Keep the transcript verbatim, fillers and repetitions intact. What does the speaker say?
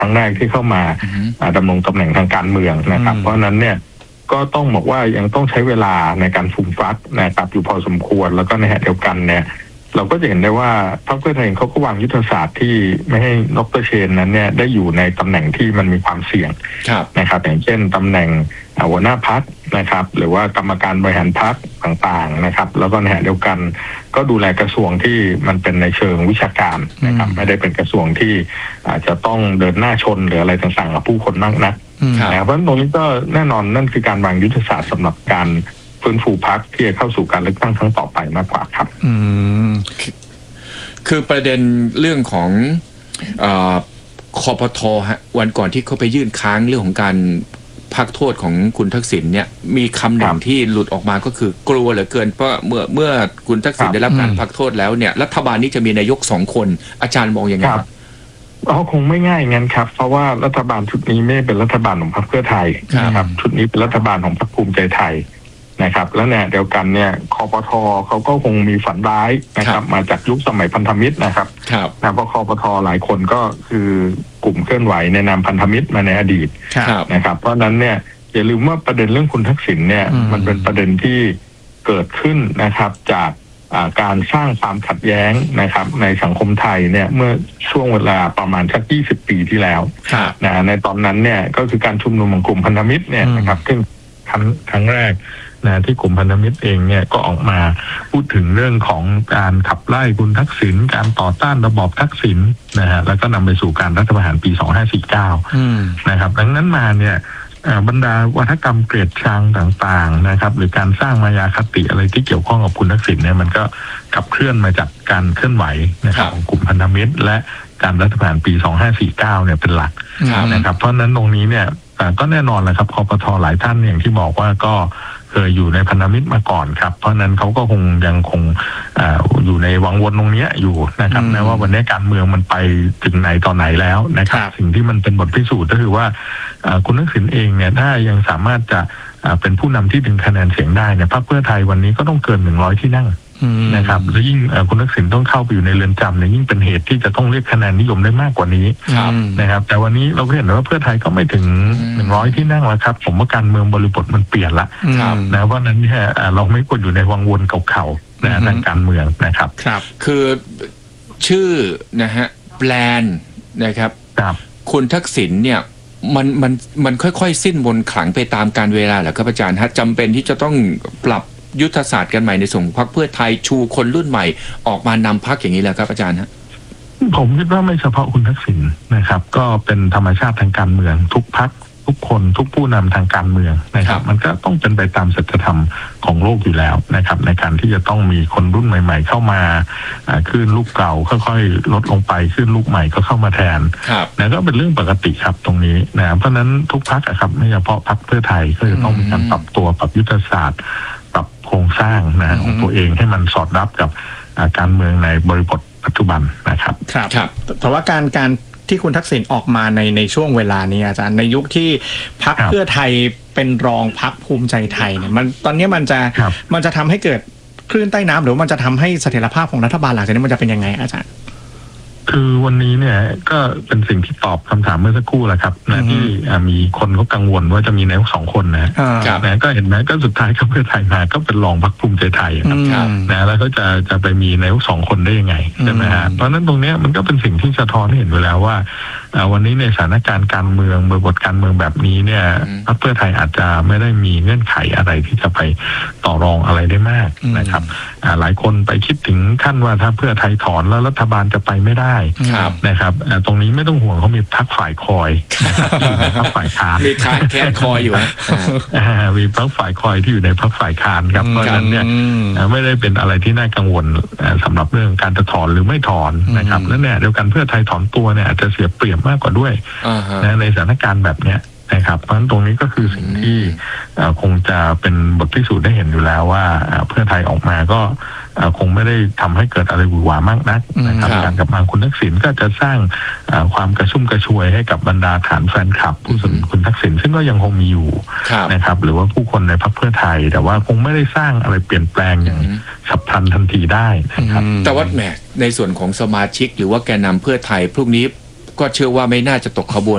ครั้งแรกที่เข้ามาดำรงตำแหน่งทางการเมืองนะครับเพราะนั้นเนี่ยก็ต้องบอกว่ายังต้องใช้เวลาในการฟูมฟักนะครับอยู่พอสมควรแล้วก็ในขณะเดียวกันเนี่ยเราก็จะเห็นได้ว่าพรรคเพื่อไทยเขาก็วางยุทธศาสตร์ที่ไม่ให้ดร.เชนนั้นเนี่ยได้อยู่ในตำแหน่งที่มันมีความเสี่ยงนะครับอย่างเช่นตำแหน่งหัวหน้าพรรคนะครับหรือว่ากรรมการบริหารพรรคต่างๆนะครับแล้วก็ในขณะเดียวกันก็ดูแลกระทรวงที่มันเป็นในเชิงวิชาการนะครับไม่ได้เป็นกระทรวงที่อาจจะต้องเดินหน้าชนหรืออะไรต่างๆกับผู้คนมากนักนะเพราะฉะนั้นตรงนี้ก็แน่นอนนั่นคือการวางยุทธศาสตร์สำหรับการฟื้นฟูพรรคที่จะเข้าสู่การเลือกตั้งครั้งต่อไปมากกว่าครับอืมคือประเด็นเรื่องของเอ่อคปท.ฮะวันก่อนที่เขาไปยื่นค้างเรื่องของการพักโทษของคุณทักษิณเนี่ยมีคำหนึ่งที่หลุดออกมาก็คือกลัวเหลือเกินเพราะเมื่อเมื่อคุณทักษิณได้รับการพักโทษแล้วเนี่ยรัฐบาลนี้จะมีนายกสองคนอาจารย์มองยังไงครับอ๋อคงไม่ง่ายงั้นครับเพราะว่ารัฐบาลชุดนี้ไม่เป็นรัฐบาลของพรรคเพื่อไทยนะครับชุดนี้เป็นรัฐบาลของพรรคภูมิใจไทยนะครับแล้วเนี่ยเดียวกันเนี่ยคปท.เขาก็คงมีฝันร้ายนะครับมาจากยุคสมัยพันธมิตรนะครับนะเพราะคปท.หลายคนก็คือกลุ่มเคลื่อนไหวในนามพันธมิตรมาในอดีตนะครับเพราะนั้นเนี่ยอย่าลืมว่าประเด็นเรื่องคุณทักษิณเนี่ยมันเป็นประเด็นที่เกิดขึ้นนะครับจากการสร้างความขัดแย้งนะครับในสังคมไทยเนี่ยเมื่อช่วงเวลาประมาณสักยี่สิบปีที่แล้วนะในตอนนั้นเนี่ยก็คือการชุมนุมของกลุ่มพันธมิตรเนี่ยนะครับซึ่งครั้งครั้งแรกนะที่กลุ่มพันธมิตรเองเนี่ยก็ออกมาพูดถึงเรื่องของการขับไล่คุณทักษิณการต่อต้านระบอบทักษิณนะฮะแล้วก็นำไปสู่การรัฐประหารปีสองพันห้าร้อยสี่สิบเก้านะครับดังนั้นมาเนี่ยบรรดาวัฒกรรมเกลียดชังต่างๆนะครับหรือการสร้างมายาคติอะไรที่เกี่ยวข้องกับคุณทักษิณเนี่ยมันก็ขับเคลื่อนมาจากการเคลื่อนไหวนะครับของกลุ่มพันธมิตรและการรัฐประหารปีสองพันห้าร้อยสี่สิบเก้าเนี่ยเป็นหลักนะครับเพราะนั้นตรงนี้เนี่ยก็แน่นอนแหละครับคปท.หลายท่านอย่างที่บอกว่าก็เคยอยู่ในพันธมิตรมาก่อนครับเพราะนั้นเขาก็คงยังคง อ, อยู่ในวังวนตรงนี้อยู่นะครับนะว่าวันนี้การเมืองมันไปถึงไหนต่อไหนแล้วนะครับสิ่งที่มันเป็นบทพิสูจน์ก็คือว่าคุณทักษิณเองเนี่ยถ้ายังสามารถจะเป็นผู้นำที่ดึงคะแนนเสียงได้เนี่ยพรรคเพื่อไทยวันนี้ก็ต้องเกินหนึ่งร้อยที่นั่งนะครับแล้วยิ่งคุณทักษิณต้องเข้าไปอยู่ในเรือนจำเนี่ยยิ่งเป็นเหตุที่จะต้องเรียกคะแนนนิยมได้มากกว่านี้นะครับแต่วันนี้เราก็เห็นว่าเพื่อไทยก็ไม่ถึงหนึ่งร้อยที่นั่งแล้วครับผมว่าการเมืองบริบทมันเปลี่ยนละนะเพราะนั้นเนี่ยเราไม่ควรอยู่ในวังวนเก่าๆนะทางการเมืองนะครับครับคือชื่อนะฮะแปลนนะครับคุณทักษิณเนี่ยมันมันมันค่อยๆสิ้นมนต์ขลังไปตามการเวลาเหรอครับอาจารย์ฮะจำเป็นที่จะต้องปรับยุทธศาสตร์กันใหม่ในส่วนของพรรคเพื่อไทยชูคนรุ่นใหม่ออกมานำพรรคอย่างนี้แล้วครับอาจารย์ฮะผมคิดว่าไม่เฉพาะคุณทักษิณนะครับก็เป็นธรรมชาติทางการเมืองทุกพรรคทุกคนทุกผู้นำทางการเมืองนะครับมันก็ต้องเป็นไปตามศีลธรรมของโลกอยู่แล้วนะครับในการที่จะต้องมีคนรุ่นใหม่ๆเข้ามาคลื่นลูกเก่าค่อยๆลดลงไปคลื่นลูกใหม่ก็เข้ามาแทนนะก็เป็นเรื่องปกติครับตรงนี้นะเพราะนั้นทุกพรรคครับไม่เฉพาะพรรคเพื่อไทยก็จะต้องมีการปรับตัวปรับยุทธศาสตร์ปรับโครงสร้างนะของตัวเองให้มันสอดรับกับการเมืองในบริบทปัจจุบันนะครับครับแต่ว่าการการที่คุณทักษิณออกมาในในช่วงเวลานี้อาจารย์ในยุคที่พรรคเพื่อไทยเป็นรองพรรคภูมิใจไทยเนี่ยมันตอนนี้มันจะมันจะทำให้เกิดคลื่นใต้น้ำหรือมันจะทำให้เสถียรภาพของรัฐบาลหลังจากนี้มันจะเป็นยังไงอาจารย์คือวันนี้เนี่ยก็เป็นสิ่งที่ตอบคำถามเมื่อสักครู่แหละครับนะที่มีคนเขากังวลว่าจะมีนายกสองคนนะนะก็เห็นไหมก็สุดท้ายก็เพื่อไทยมาก็เป็นรองพรรคภูมิใจไทยครับนะแล้วก็จะจะไปมีนายกสองคนได้ยังไงใช่ไหมฮะเพราะนั้นตรงนี้มันก็เป็นสิ่งที่สะท้อนให้เห็นไว้แล้วว่าวันนี้ในสถานการณ์การเมืองบริบทการเมืองแบบนี้เนี่ยพรรคเพื่อไทยอาจจะไม่ได้มีเงื่อนไขอะไรที่จะไปต่อรองอะไรได้มากนะครับหลายคนไปคิดถึงขั้นว่าถ้าเพื่อไทยถอนแล้วรัฐบาลจะไปไม่ได้นะครับตรงนี้ไม่ต้องห่วงเขามีพรรคฝ่ายคอยพรรคฝ่ายค้านมีค้านแค่คอยอยู่มีพรรคฝ่ายคอยที่อยู่ในพรรคฝ่ายค้านครับเพราะฉะนั้นเนี่ยไม่ได้เป็นอะไรที่น่ากังวลสำหรับเรื่องการจะถอนหรือไม่ถอนนะครับและเนี่ยเดียวกันเพื่อไทยถอนตัวเนี่ยอาจจะเสียเปรียบมากกว่าด้วยในสถานการณ์แบบเนี้ยนะครับเพราะฉะนั้นตรงนี้ก็คือสิ่งที่คงจะเป็นบทพิสูจน์ได้เห็นอยู่แล้วว่าเพื่อไทยออกมาก็คงไม่ได้ทำให้เกิดอะไรหวือหวามากนักนะครับการกลับมาคุณทักษิณก็จะสร้างความกระชุ่มกระชวยให้กับบรรดาฐานแฟนคลับผู้สนับสนุนคุณทักษิณซึ่งก็ยังคงมีอยู่นะครับหรือว่าผู้คนในพรรคเพื่อไทยแต่ว่าคงไม่ได้สร้างอะไรเปลี่ยนแปลงอย่างฉับพลันทันทีได้นะครับแต่ว่าแหมในส่วนของสมาชิกหรือว่าแกนนำเพื่อไทยพวกนี้ก็เชื่อว่าไม่น่าจะตกขบวน